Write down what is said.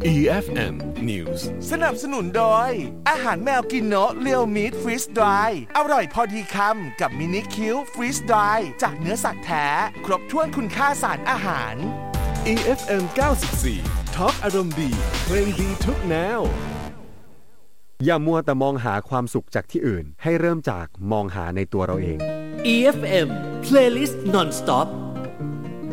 EFM News สนับสนุนโดยอาหารแมวกินโนะเรียวมีทฟรีสดรายอร่อยพอดีคำกับมินิคิวฟรีสดรายจากเนื้อสัตว์แท้ครบถ้วนคุณค่าสารอาหาร EFM 94 Talk อารมณ์ดีเพลงดีทุกแนวอย่ามัวแต่มองหาความสุขจากที่อื่นให้เริ่มจากมองหาในตัวเราเอง EFM Playlist Non-Stop